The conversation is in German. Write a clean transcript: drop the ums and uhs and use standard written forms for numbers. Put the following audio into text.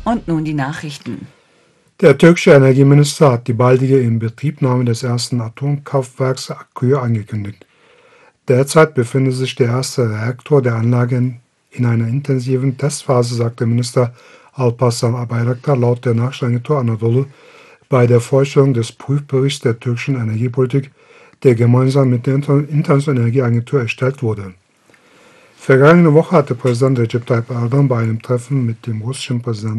Und nun die Nachrichten. Der türkische Energieminister hat die baldige Inbetriebnahme des ersten Atomkraftwerks Akkuyu angekündigt. Derzeit befindet sich der erste Reaktor der Anlage in einer intensiven Testphase, sagte Minister Alparslan Bayraktar laut der Nachrichtenagentur Anadolu bei der Vorstellung des Prüfberichts der türkischen Energiepolitik, der gemeinsam mit der Internationalen Energieagentur erstellt wurde. Vergangene Woche hatte Präsident Recep Tayyip Erdogan bei einem Treffen mit dem russischen Präsidenten